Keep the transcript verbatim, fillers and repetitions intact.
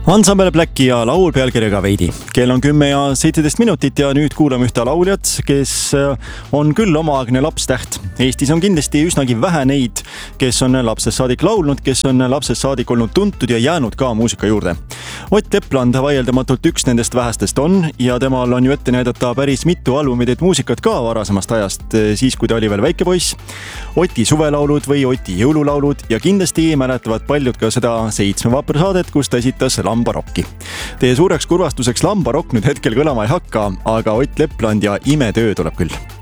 Ansambel Blacki ja laul pealkirjaga Veidi. Kell on kümme ja seitseteist minutit ja nüüd kuulame ühte lauljat, kes on küll omaaegne lapstäht. Eestis on kindlasti üsnagi vähe neid, kes on lapsest saadik laulnud, kes on lapsest saadik olnud tuntud ja jäänud ka muusika juurde. Ott Lepland vaieldamatult üks nendest vähestest on ja temal on ju ette näidata päris mitu albumit muusikat ka varasemast ajast, siis kui ta oli veel väike poiss. Oti suvelaulud või Oti jõululaulud ja kindlasti mäletavad paljud ka seda seitsme vapra saadet, kus ta esitas Lambarokki. Teie suureks kurvastuseks Lambarokk nüüd hetkel kõlama ei hakka, aga Ott Lepland ja imetöö tuleb küll.